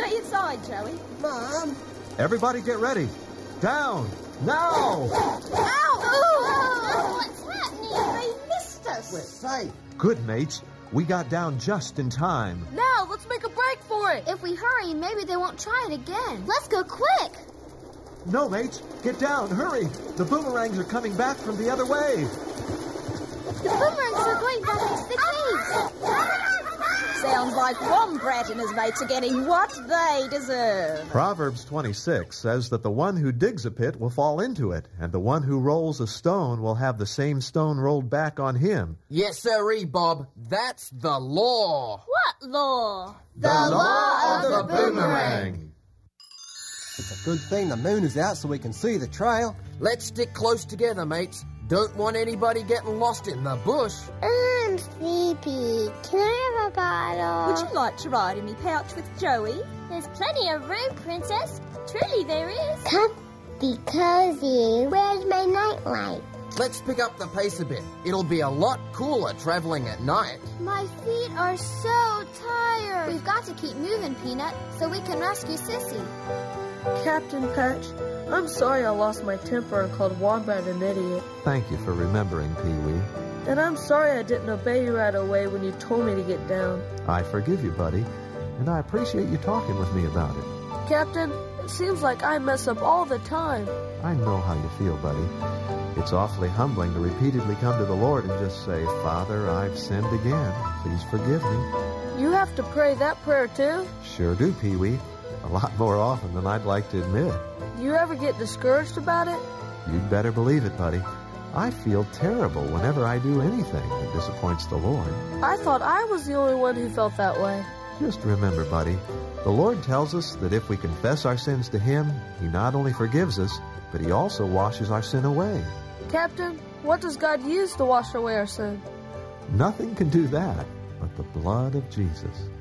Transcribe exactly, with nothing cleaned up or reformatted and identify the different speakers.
Speaker 1: stay inside, Joey.
Speaker 2: Mom!
Speaker 3: Everybody get ready. Down! Now!
Speaker 1: Ow! Oh, what's happening? They missed us.
Speaker 2: We're safe.
Speaker 3: Good, mates. We got down just in time.
Speaker 1: Now, let's make a break for it.
Speaker 4: If we hurry, maybe they won't try it again. Let's go quick.
Speaker 3: No, mates. Get down. Hurry. The boomerangs are coming back from the other way.
Speaker 4: The boomerangs are going back into the cave.
Speaker 1: Sounds like Wombat and his mates are getting what they deserve.
Speaker 3: Proverbs twenty-six says that the one who digs a pit will fall into it, and the one who rolls a stone will have the same stone rolled back on him.
Speaker 2: Yes, sirree, Bob. That's the law.
Speaker 1: What law?
Speaker 2: The, the law of the boomerang.
Speaker 5: It's a good thing the moon is out so we can see the trail.
Speaker 2: Let's stick close together, mates. Don't want anybody getting lost in the bush.
Speaker 4: I'm sleepy. Can I have a bottle?
Speaker 1: Would you like to ride in me pouch with Joey?
Speaker 4: There's plenty of room, Princess. Truly there is. Come be cozy. Where's my nightlight?
Speaker 2: Let's pick up the pace a bit. It'll be a lot cooler traveling at night.
Speaker 4: My feet are so tired. We've got to keep moving, Peanut, so we can rescue Sissy.
Speaker 6: Captain Patch, I'm sorry I lost my temper and called Wombat an idiot.
Speaker 3: Thank you for remembering, Pee-wee.
Speaker 6: And I'm sorry I didn't obey you right away when you told me to get down.
Speaker 3: I forgive you, buddy, and I appreciate you talking with me about it.
Speaker 6: Captain, it seems like I mess up all the time.
Speaker 3: I know how you feel, buddy. It's awfully humbling to repeatedly come to the Lord and just say, Father, I've sinned again. Please forgive me.
Speaker 6: You have to pray that prayer too?
Speaker 3: Sure do, Pee-wee. A lot more often than I'd like to admit.
Speaker 6: Do you ever get discouraged about it?
Speaker 3: You'd better believe it, buddy. I feel terrible whenever I do anything that disappoints the Lord.
Speaker 6: I thought I was the only one who felt that way.
Speaker 3: Just remember, buddy, the Lord tells us that if we confess our sins to Him, He not only forgives us, but He also washes our sin away.
Speaker 6: Captain, what does God use to wash away our sin?
Speaker 3: Nothing can do that but the blood of Jesus.